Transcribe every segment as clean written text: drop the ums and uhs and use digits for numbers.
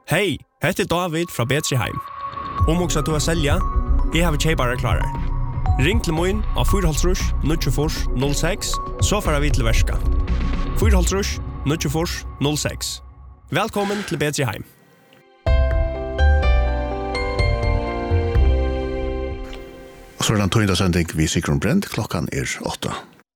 Hej, heter David fra Betriheim. Om också att du har sälja, jag har tjejbara klarar. Ring till moin av 4,5 06, så får vi till värska. 4,5 06. Välkommen till Betriheim. Och så är den tog sändning vid Sigrun Brent, klockan 8.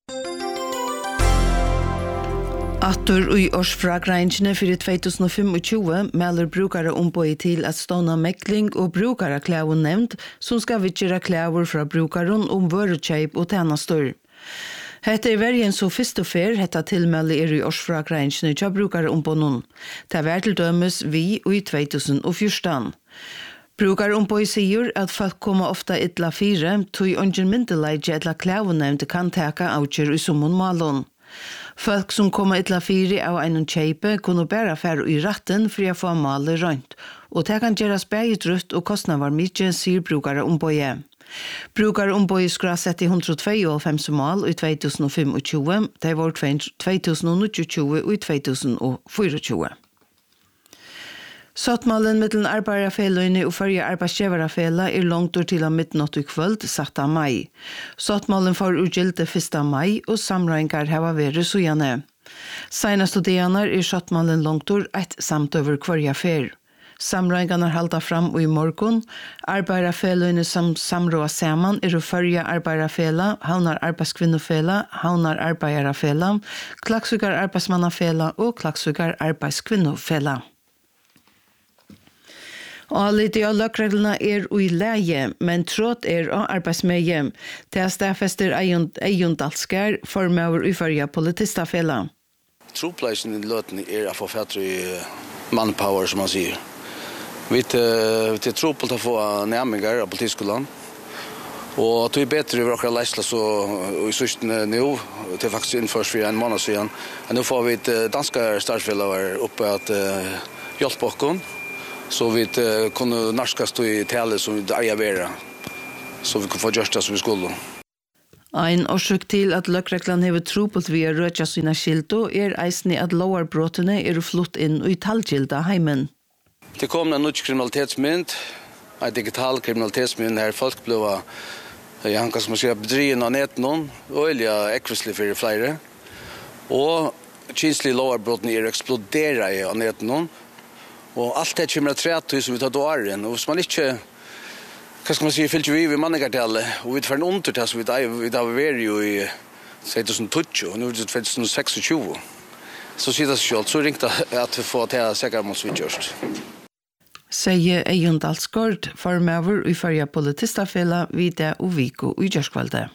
Attur i årsfragrangene for 2025 melder brukare omboi til at stående mekling og brukare klæver nevnt som skal vitjera klæver fra brukaren om vørekjeip og tjenester. Hette vergen så først og fer hetta tilmelde i årsfragrangene til brukare ombonen. Det var til dømes vi i 2014. Brukar omboi sier at folk kommer ofta ytla fire, tog ungen myndeleidje etla klæver nevnt kan teka avkjør i sommon malon. Folk som kommer ytla fire av en kjeipe kunne bare fære i ratten for å få malet rundt, og det kan gjøres bæget rutt og kostnader var mye, sier brukare omboi. Brukare omboi skulle sette 152 mal i 2025, det var 2029 og i 2024. Sattmalen mellom arbeiderfellene og førje arbeidsgiverfella langt til midnatt i kvöld, 7. mai. Sattmalen får utgjelte 1. mai, og samrøyngar har vært sujane. Senast studerende sattmalen langt et samt over hverja fer. Samrøyngarna halda fram i morgon. Arbeiderfellene som samråa saman førje arbeiderfella, havnar arbeidskvinnofella, havnar arbeiderfella, klaksukar arbeidsmannafella og klaksukar arbeidskvinnofella. Og litt av løkreglene i leie, men tråd av arbeidsmeie. Det stedfester Eion Dalskær, formøver i førje politistafella. Tropleisen i løten å få fætre i manpower, som man sier. Vi tror på å få nærmengar av politiskolen. Og det bedre i våre leisla så i sørsten nå, det faktisk innførst for en måned siden. Nå får vi danske startfeller oppe at hjelpe oss. Så vi kunne narskast i tale som vi eier vera, så vi kunne få gjørst det som vi skulle. Ein årsøk til at løkreglene hever tropelt via røtja sina skilto eisne at lovarbrotene flott inn i tallgilda heimen. Det kom en nødt kriminalitetsmynd, en digital kriminalitetsmynd her folk ble han kan som sier bedrien av neten og olja ekvislig for flere. Og kinslige lovarbrotene eksplodera av neten og allt det kommer att som vi tar dåren. Och hvis man inte, vad ska man säga, fyllt vi mannegartale, och vi tar en undertest som vi har varit i 2012, och nu är det 2026. Så sier det sig så ringte att vi får till säkerhetsmålsvidgjørst. Sier Eion Dalskord, formøver i førje politistafella, Vide og Viko i Gjørskvalde.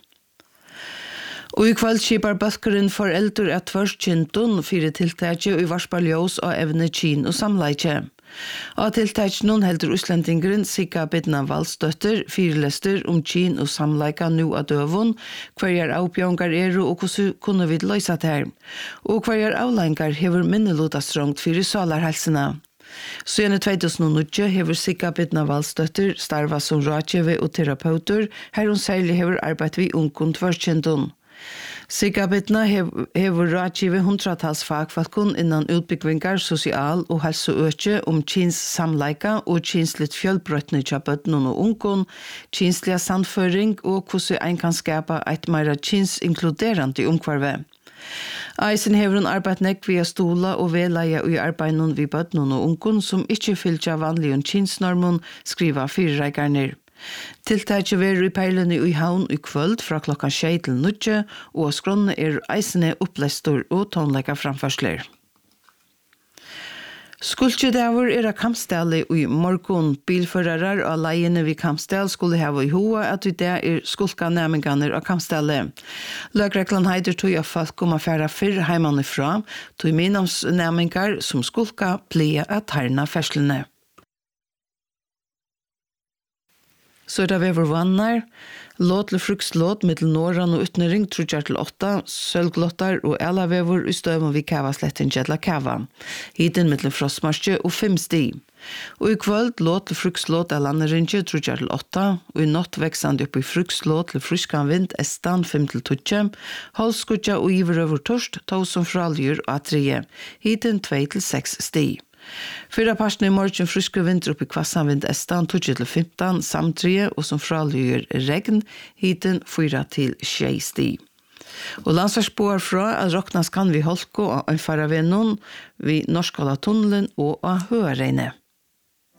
Og i kveld skipar bøskeren foreldre at først kjentun fire tiltakje i varspaljås og evne kin og samleitje. Og tiltakje noen helder uslendingeren Sigga Bidna Valstøtter, firelester om kin og samleika nu av døvun, hverjar avbjørngar og hvordan kunne vi løysa det her. Og hverjar avlengar hever minneluta strongt fire salarhelsene. Så gjennom 2009 hever Sigga Bidna Valstøtter starva som rådgjøve og terapeuter, her hun særlig hever arbeid vi ungkund førstkjentun. Sigga Bidna hever rådgive 100-tals fagfalkun innan utbyggvingar, sosial og helseøkje om kins samleika og kinsligt fjølbrøttene til bøtten og ungkun, kinslige sandføring og hvordan ein kan skapa et meira kins inkluderande omkvarve. Eisen hever hun arbeid nekk via stola og veleie i arbeidnum vi bøtten og ungkun som ikke fylltja vanlig kinsnormen, skriva fyrirreikarnir. Tiltakje veru i peilene i havn i kvöld fra klokka 6 til 9, og skronne eisene opplestor og tonleika framførsler. Skuldsjedavur av kampstelle i morgon. Bilførarar og leiene vid kampstell skulle hava i hoa at det skulka nærmengane av kampstelle. Løgreklan heider tog av folk om affæra fyrr heimanifra, tog minams nærmengar som skulka plia at herna ferslene. Så det var vannar, låt til frukslåt mittel Norran og Utnering 3-8, sølglottar og elavever i støven vid Kavasletten Gjedla Kava. Hiten mittel frostmarsje og 5 sti. Og i kvöld låt til frukslåt av landerinje 3-8, og i natt veksande opp i frukslåt til fryskan vind estan 5-12, halskutja og iverøver torst, to som fraljur og 3. Hiten 2-6 sti. Fyra parten i morgen friske vinter opp i kvassanvind estan 2-15 samtrie og som fralyger regn hiten 4-6 sti. Og landsvarsboar fra at råknas kan vi holko og anfara ved noen vid Norskala tunnelen og av Høreine.